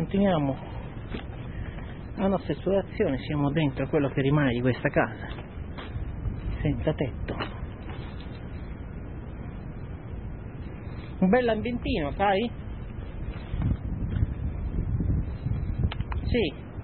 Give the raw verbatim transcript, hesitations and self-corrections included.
continuiamo la nostra esplorazione, siamo dentro quello che rimane di questa casa senza tetto. Un bel ambientino, sai? Sì.